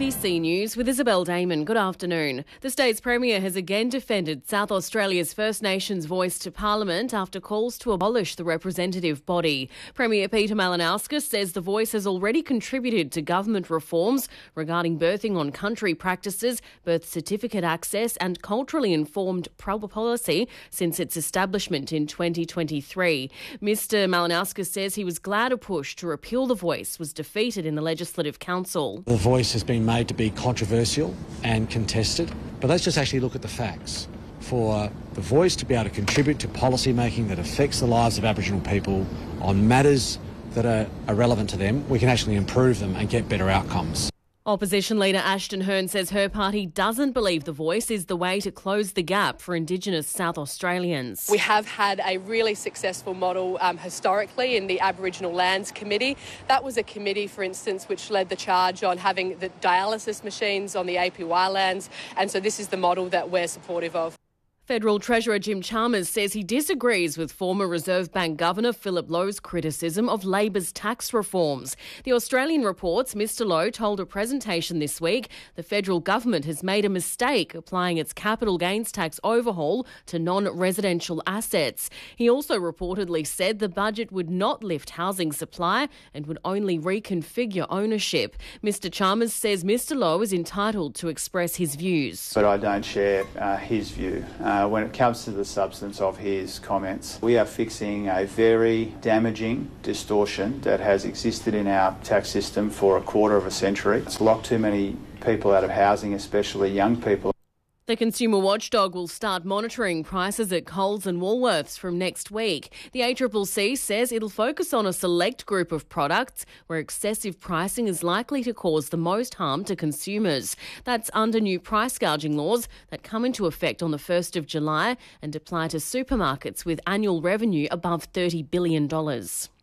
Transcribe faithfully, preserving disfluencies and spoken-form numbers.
B C News with Isabel Damon. Good afternoon. The state's Premier has again defended South Australia's First Nations voice to Parliament after calls to abolish the representative body. Premier Peter Malinauskas says the voice has already contributed to government reforms regarding birthing on country practices, birth certificate access and culturally informed policy since its establishment in twenty twenty-three. Mister Malinauskas says he was glad a push to repeal the voice was defeated in the Legislative Council. The voice has been made to be controversial and contested, but let's just actually look at the facts. For the voice to be able to contribute to policy making that affects the lives of Aboriginal people on matters that are, are relevant to them, we can actually improve them and get better outcomes. Opposition leader Ashton Hearn says her party doesn't believe the voice is the way to close the gap for Indigenous South Australians. We have had a really successful model um, historically in the Aboriginal Lands Committee. That was a committee, for instance, which led the charge on having the dialysis machines on the A P Y lands, and so this is the model that we're supportive of. Federal Treasurer Jim Chalmers says he disagrees with former Reserve Bank Governor Philip Lowe's criticism of Labor's tax reforms. The Australian reports Mister Lowe told a presentation this week the federal government has made a mistake applying its capital gains tax overhaul to non-residential assets. He also reportedly said the budget would not lift housing supply and would only reconfigure ownership. Mister Chalmers says Mister Lowe is entitled to express his views. But I don't share uh, his view. Uh, Uh, when it comes to the substance of his comments, we are fixing a very damaging distortion that has existed in our tax system for a quarter of a century. It's locked too many people out of housing, especially young people. The consumer watchdog will start monitoring prices at Coles and Woolworths from next week. The A C C C says it'll focus on a select group of products where excessive pricing is likely to cause the most harm to consumers. That's under new price gouging laws that come into effect on the first of July and apply to supermarkets with annual revenue above thirty billion dollars.